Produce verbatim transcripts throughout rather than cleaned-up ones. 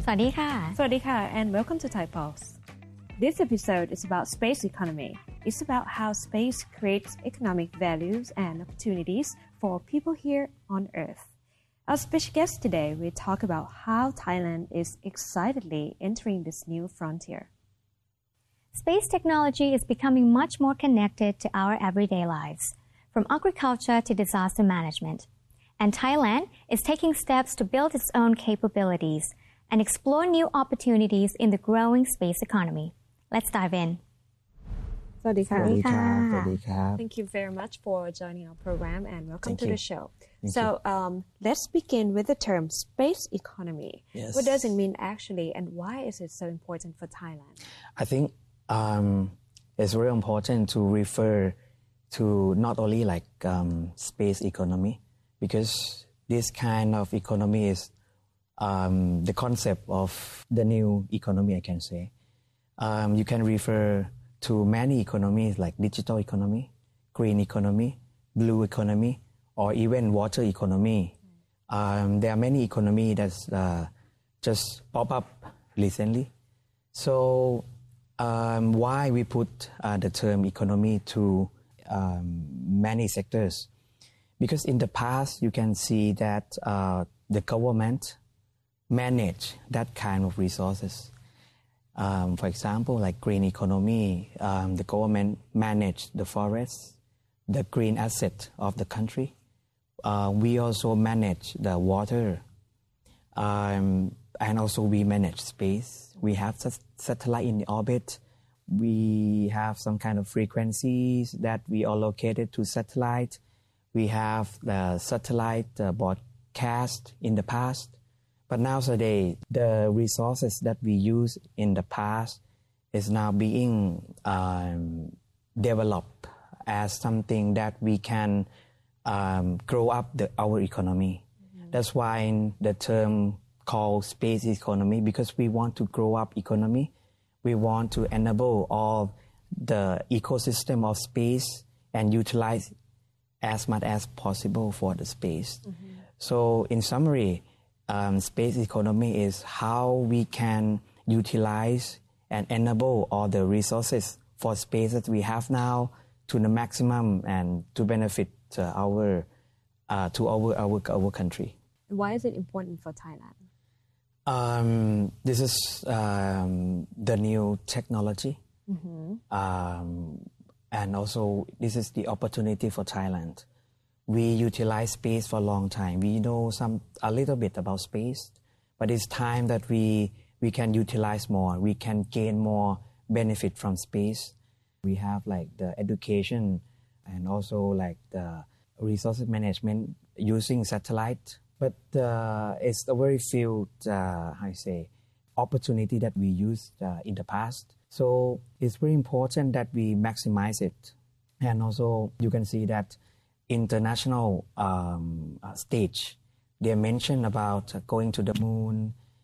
สวัสดีค่ะสวัสดีค่ะ and welcome to Thai Pulse. This episode is about space economy. It's about how space creates economic values and opportunities for people here on Earth. Our special guest today will talk about how Thailand is excitedly entering this new frontier. Space technology is becoming much more connected to our everyday lives, from agriculture to disaster management. And Thailand is taking steps to build its own capabilities and explore new opportunities in the growing space economy. Let's dive in. สวัสดีค่ะสวัสดีค่ะสวัสดีครับ Thank you very much for joining our program and welcome Thank to you. the show. Thank so um, let's begin with the term space economy. Yes. What does it mean actually and why is it so important for Thailand? I think um, it's very important to refer to not only like um, space economy, because this kind of economy is um, the concept of the new economy, I can say. Um, you can refer to many economies like digital economy, green economy, blue economy, or even water economy. Um, there are many economy that's uh, just pop up recently. So um, why we put uh, the term economy to um, many sectors? Because in the past you can see that uh, the government manage that kind of resources. Um, for example, like green economy, um, the government manage the forests, the green asset of the country. Uh, we also manage the water, um, and also we manage space. We have s- satellite in the orbit. We have some kind of frequencies that we allocated to satellite. We have the satellite uh, broadcast in the past. But nowadays, the resources that we use in the past is now being um, developed as something that we can um, grow up the, our economy. Mm-hmm. That's why the term called space economy, because we want to grow up economy. We want to enable all the ecosystem of space and utilize as much as possible for the space. Mm-hmm. So in summary, Um, space economy is how we can utilize and enable all the resources for space that we have now to the maximum and to benefit uh, our uh, to our, our our country. Why is it important for Thailand? Um, this is um, the new technology, Mm-hmm. um, and also this is the opportunity for Thailand. We utilize space for a long time. We know some a little bit about space, but it's time that we we can utilize more. We can gain more benefit from space. We have like the education and also like the resources management using satellite. But uh, it's a very few, uh, how I say, opportunity that we used uh, in the past. So it's very important that we maximize it. And also you can see that international um, uh, stage, they mention about uh, going to the moon,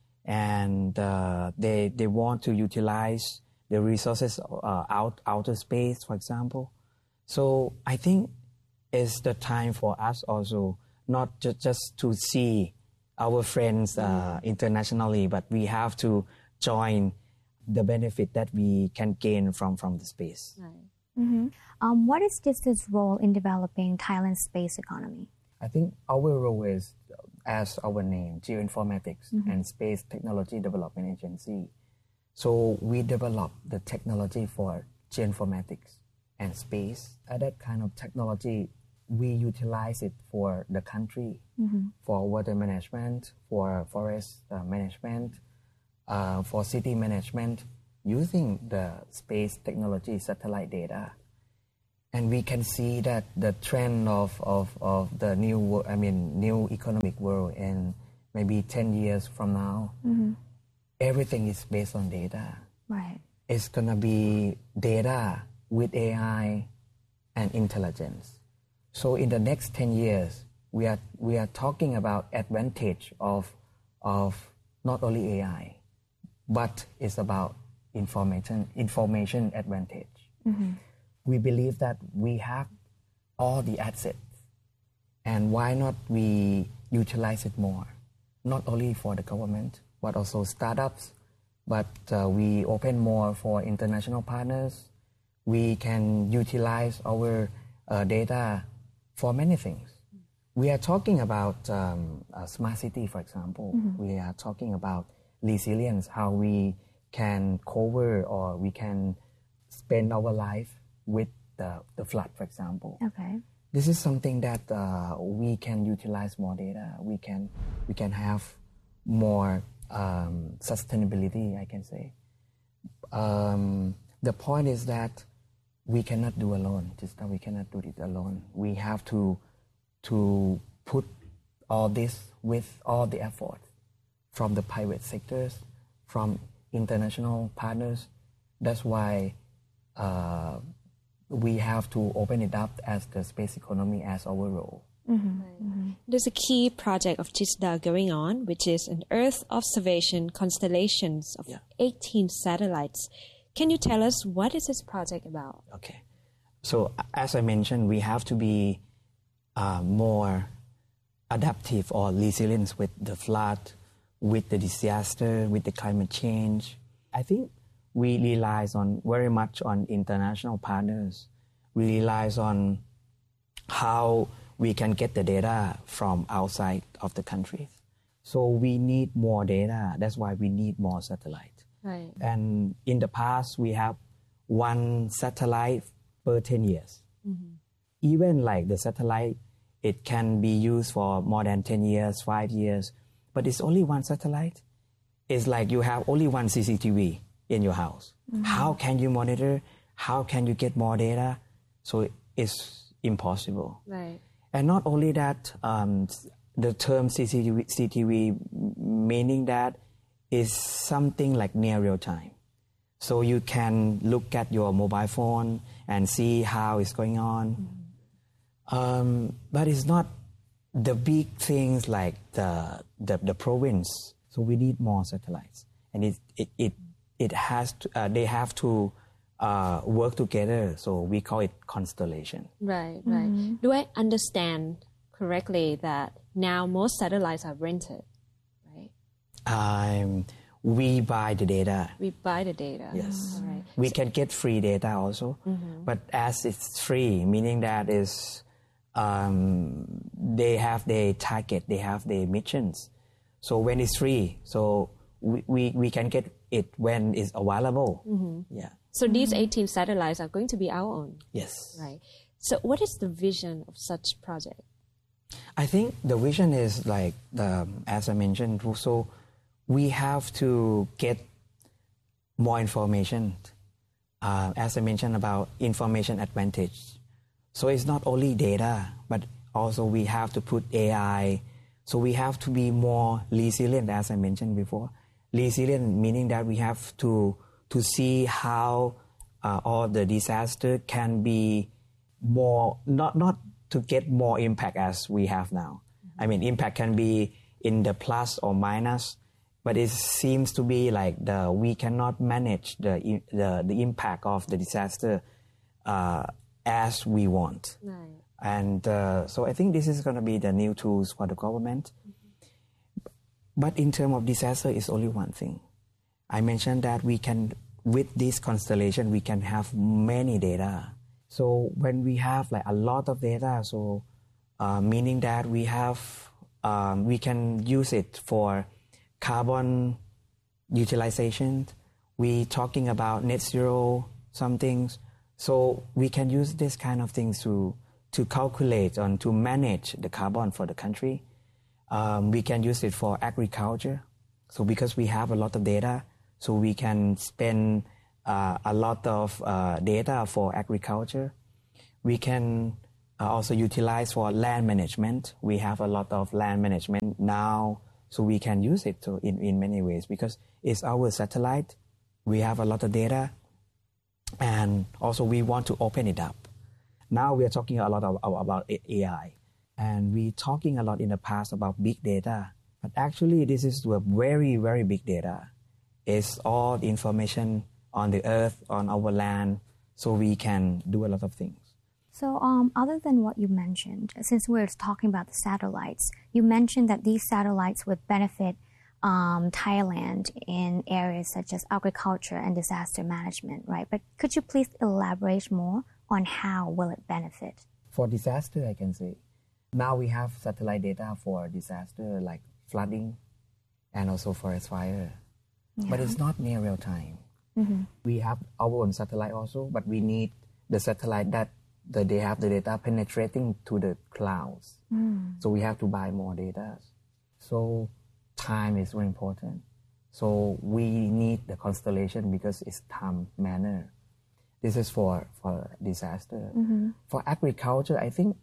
and uh, they they want to utilize the resources uh, out outer space, for example. So I think it's the time for us also not just just to see our friends uh, internationally, but we have to join the benefit that we can gain from from the space. Right. Mm-hmm. Um, what is DISTA's role in developing Thailand's space economy? I think our role is, as our name, Geoinformatics mm-hmm. and Space Technology Development Agency. So we develop the technology for geoinformatics and space. And that kind of technology, we utilize it for the country, mm-hmm. for water management, for forest uh, management, uh, for city management, using the space technology satellite data. And we can see that the trend of, of, of the new, I mean, new economic world in maybe ten years from now, mm-hmm. everything is based on data. Right. It's going to be data with A I and intelligence. So in the next ten years, we are, we are talking about advantage of, of not only A I, but it's about information, information advantage. Mm-hmm. We believe that we have all the assets, and why not we utilize it more, not only for the government, but also startups. But uh, we open more for international partners. We can utilize our uh, data for many things. We are talking about um, a smart city, for example. Mm-hmm. We are talking about resilience, how we can cover or we can spend our life with the, the flood, for example. Okay. This is something that uh, we can utilize more data. We can we can have more um, sustainability, I can say. Um, the point is that we cannot do alone. Just that we cannot do it alone. We have to to put all this with all the effort from the private sectors, from international partners. That's why uh, we have to open it up as the space economy as our role. Mm-hmm. Right. Mm-hmm. There's a key project of TISDA going on, which is an Earth observation constellations of yeah. eighteen satellites. Can you tell us what is this project about? Okay. So as I mentioned, we have to be uh, more adaptive or resilient with the flood, with the disaster, with the climate change. I think we rely on very much on international partners. We rely on how we can get the data from outside of the country. So we need more data. That's why we need more satellite. Right. And in the past, we have one satellite per ten years. Mm-hmm. Even like the satellite, it can be used for more than ten years, five years, but it's only one satellite. It's like you have only one C C T V in your house. Mm-hmm. How can you monitor? How can you get more data? So it's impossible. Right. And not only that, um, the term C C T V meaning that is something like near real time. So you can look at your mobile phone and see how it's going on. Mm-hmm. Um, but it's not the big things like the, the the province. So we need more satellites, and it it it, it has to, uh, they have to uh, work together. So we call it constellation. Right, right. Mm-hmm. Do I understand correctly that now most satellites are rented, right? Um, we buy the data. We buy the data. Yes. All right. We so, can get free data also, mm-hmm. but as it's free, meaning that is. Um, they have their target, they have their missions. So when it's free, so we, we, we can get it when it's available. Mm-hmm. Yeah. So these eighteen satellites are going to be our own. Yes. Right. So what is the vision of such project? I think the vision is like, the, as I mentioned, so we have to get more information. Uh, as I mentioned about information advantage. So it's not only data, but also we have to put A I. So we have to be more resilient, as I mentioned before. Resilient meaning that we have to to see how uh, all the disaster can be more, not not to get more impact as we have now. Mm-hmm. I mean, impact can be in the plus or minus, but it seems to be like the we cannot manage the the, the impact of the disaster uh, as we want. Right. And uh, so I think this is going to be the new tools for the government. Mm-hmm. But in terms of disaster, it's only one thing. I mentioned that we can, with this constellation, we can have many data. So when we have like a lot of data, so uh, meaning that we have, um, we can use it for carbon utilization. We talking about net zero, some things. So we can use this kind of things to to calculate and to manage the carbon for the country. Um, we can use it for agriculture. So because we have a lot of data, so we can spend uh, a lot of uh, data for agriculture. We can uh, also utilize for land management. We have a lot of land management now, so we can use it to, in, in many ways because it's our satellite. We have a lot of data. And also we want to open it up. Now we are talking a lot of, about A I. And we're talking a lot in the past about big data. But actually this is a very, very big data. It's all the information on the earth, on our land, so we can do a lot of things. So um, other than what you mentioned, since we're talking about the satellites, you mentioned that these satellites would benefit um, Thailand in areas such as agriculture and disaster management, right? But could you please elaborate more on how will it benefit? For disaster, I can say, now we have satellite data for disaster like flooding and also forest fire. Yeah. But it's not near real time. Mm-hmm. We have our own satellite also, but we need the satellite that, that they have the data penetrating to the clouds. Mm. So we have to buy more data. So time is very important. So we need the constellation because it's time manner. This is for, for disaster. Mm-hmm. For agriculture, I think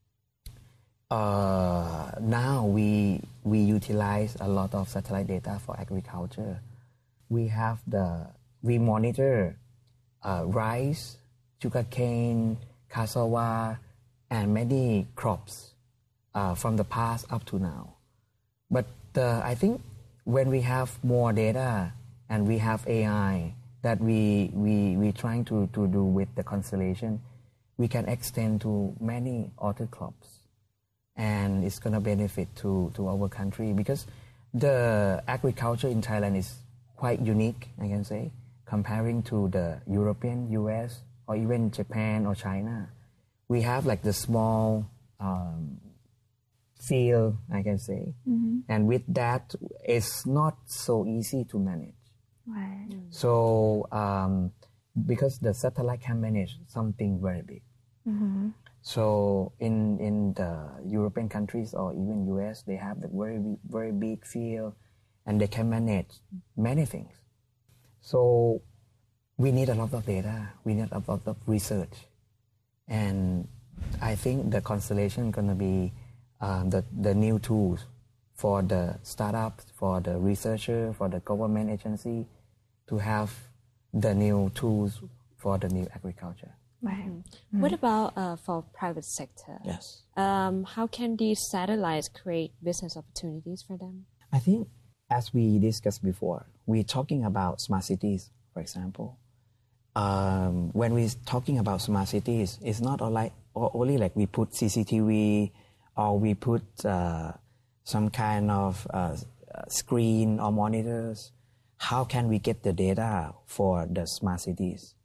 uh, now we we utilize a lot of satellite data for agriculture. We have the we monitor uh, rice, sugarcane, cassava, and many crops uh, from the past up to now. But uh, I think when we have more data and we have A I that we we we trying to, to do with the constellation, we can extend to many other crops, and it's gonna benefit to, to our country because the agriculture in Thailand is quite unique, I can say, comparing to the European, U S, or even Japan or China. We have like the small um, field, I can say, mm-hmm. and with that, it's not so easy to manage. Right. So, um, because the satellite can manage something very big. Mm-hmm. So, in in the European countries or even U S, they have the very very big field, and they can manage many things. So, we need a lot of data. We need a lot of research, and I think the constellation is going to be um, the the new tools for the startups, for the researcher, for the government agency to have the new tools for the new agriculture. Right. Mm-hmm. What about uh, for private sector? Yes. Um, how can these satellites create business opportunities for them? I think, as we discussed before, we're talking about smart cities, for example. Um, when we're talking about smart cities, it's not all like, or only like we put C C T V or we put uh, some kind of uh, screen or monitors. How can we get the data for the smart cities?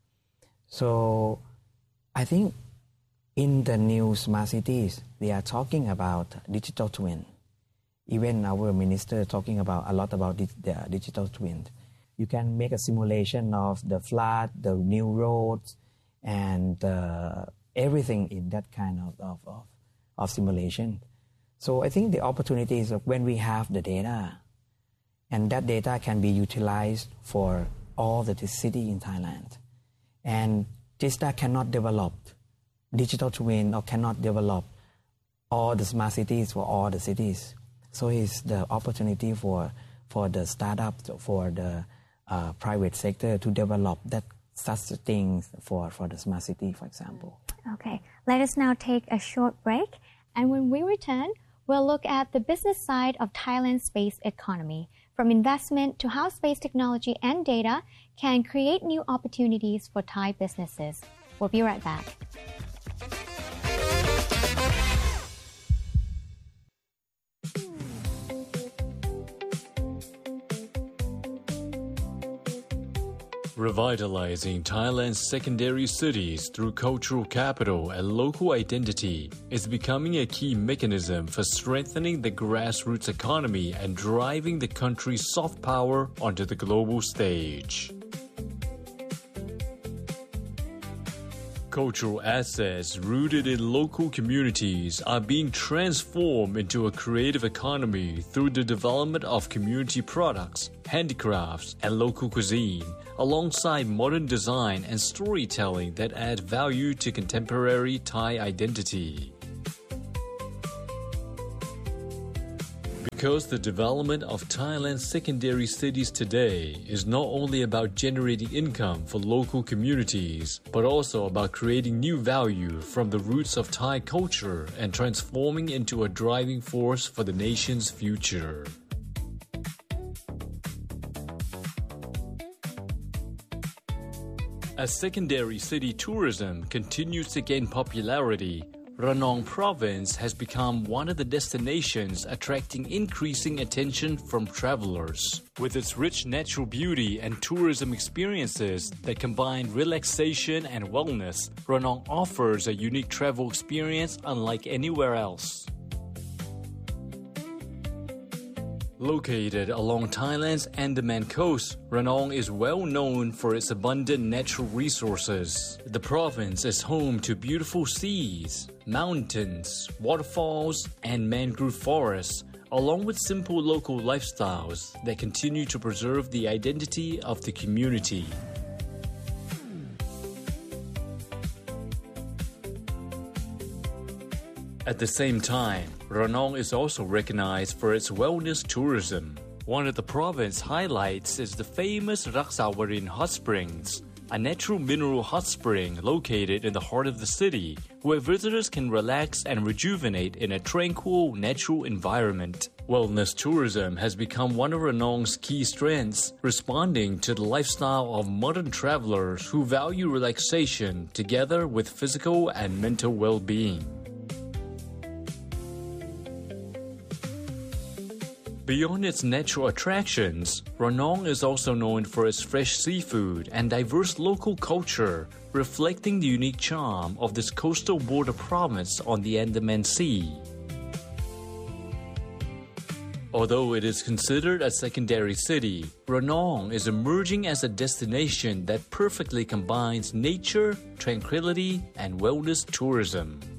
So I think in the new smart cities, they are talking about digital twin. Even our minister talking about a lot about the digital twin. You can make a simulation of the flood, the new roads, and uh, everything in that kind of, of, of, of simulation. So I think the opportunity is when we have the data, and that data can be utilized for all the city in Thailand. And this data cannot develop digital twin or cannot develop all the smart cities for all the cities. So it's the opportunity for, for the startups, for the uh, private sector to develop that such things for, for the smart city, for example. Okay, let us now take a short break. And when we return, we'll look at the business side of Thailand's space economy, from investment to how space technology and data can create new opportunities for Thai businesses. We'll be right back. Revitalizing Thailand's secondary cities through cultural capital and local identity is becoming a key mechanism for strengthening the grassroots economy and driving the country's soft power onto the global stage. Cultural assets rooted in local communities are being transformed into a creative economy through the development of community products, handicrafts, and local cuisine, alongside modern design and storytelling that add value to contemporary Thai identity. Because the development of Thailand's secondary cities today is not only about generating income for local communities, but also about creating new value from the roots of Thai culture and transforming into a driving force for the nation's future. As secondary city tourism continues to gain popularity, Ranong Province has become one of the destinations attracting increasing attention from travelers. With its rich natural beauty and tourism experiences that combine relaxation and wellness, Ranong offers a unique travel experience unlike anywhere else. Located along Thailand's Andaman coast, Ranong is well known for its abundant natural resources. The province is home to beautiful seas, mountains, waterfalls, and mangrove forests, along with simple local lifestyles that continue to preserve the identity of the community. At the same time, Ranong is also recognized for its wellness tourism. One of the province's highlights is the famous Raksawarin Hot Springs, a natural mineral hot spring located in the heart of the city, where visitors can relax and rejuvenate in a tranquil, natural environment. Wellness tourism has become one of Ranong's key strengths, responding to the lifestyle of modern travelers who value relaxation together with physical and mental well-being. Beyond its natural attractions, Ranong is also known for its fresh seafood and diverse local culture, reflecting the unique charm of this coastal border province on the Andaman Sea. Although it is considered a secondary city, Ranong is emerging as a destination that perfectly combines nature, tranquility, and wellness tourism.